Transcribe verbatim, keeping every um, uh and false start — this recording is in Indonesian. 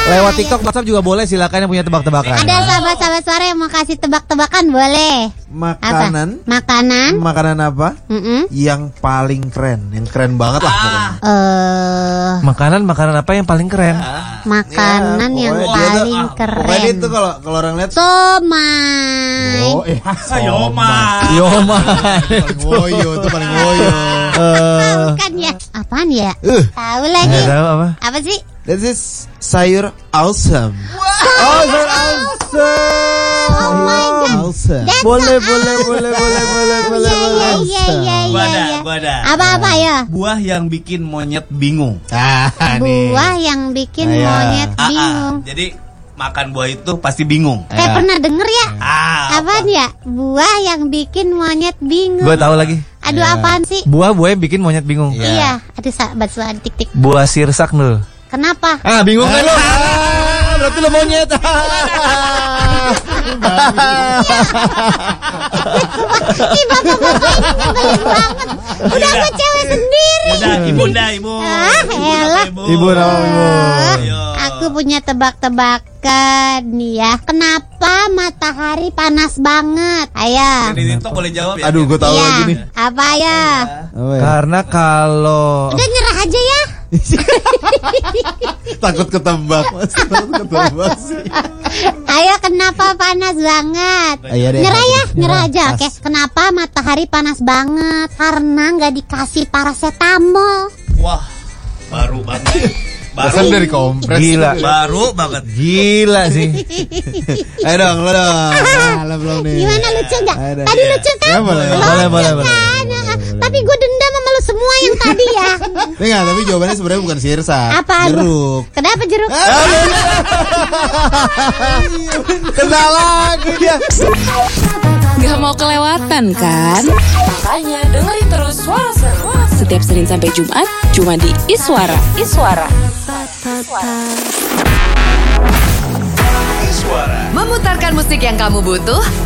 Lewat TikTok, WhatsApp juga boleh, silakan yang punya tebak-tebakan. Ada sahabat-sahabat suara yang mau kasih tebak-tebakan boleh. Makanan. Apa? Makanan. Makanan apa? Mm-mm. Yang paling keren, yang keren banget lah pokoknya. Eh, Makanan, makanan apa yang paling keren? makanan Ya, yang pokoknya dia tuh, paling ah, keren. Pokoknya itu kalau kalau orang lihat Somai. oh, eh, Yoma. Yoma. paling woyo, itu paling woyo. Eh, Bukan ya? Apaan ya? Uh, Tahu lagi. nggak tahu apa? Apa sih? this is sayur awesome. Oh, sayur awesome. Oh my god. Awesome. That's Boleh, so boleh, boleh, boleh, boleh, boleh, Iya, boleh. iya, iya, iya, Gua ada, iya. gua ada. Apa-apa ya? Buah yang bikin monyet bingung. Ah, nih. Buah yang bikin Iya. monyet Ah, ah. bingung. Jadi makan buah itu pasti bingung. Kayak Ya. pernah denger ya? Ah, Apaan ya? Buah yang bikin monyet bingung. Gue tahu lagi. Aduh, Ya. apaan sih? Buah buah yang bikin monyet bingung. Iya. Iya, aduh sahabat suara tik-tik. Buah sirsak nul. Kenapa? Ah, bingung kan lo? Ah, berarti lo monyet. Ih, bapak-bapak ini nyebelin banget. Udah gue cewek sendiri. Yaudah, ibu dah, ibu. Ah, elah. Ibu nama ibu. Ayo. Aku punya tebak-tebakan nih ya. Kenapa matahari panas banget? Ayo. Jadi itu boleh jawab ya. Aduh, gue tahu Iya. lagi nih. Apa ya? Apa ya? Karena kalau Udah nyerah aja ya. Takut ketebak, Mas. Takut ketebak sih. Ayo, kenapa panas banget? Ayo deh. Nyerah ya, nyerah aja. Pas. Oke, kenapa matahari panas banget? Karena nggak dikasih paracetamol. Wah, baru banget. Rasanya Baru, dari kompres. Gila. baru banget. gila sih. Ayo dong, lo dong. Ah, lo belum nih. Gimana, lucu nggak? Ayo deh. Tadi lucu kan? Ya, boleh. Lucu Boleh, boleh, boleh. kan? Tapi gue dendam sama lu semua yang tadi ya. Enggak, tapi jawabannya sebenarnya bukan sirsak. Apa? Jeruk. Kenapa jeruk? Kena lagi dia. Gak mau kelewatan kan? Makanya dengerin terus Suara Seru setiap Senin sampai Jumat cuma di Iswara. Iswara. Memutarkan musik yang kamu butuh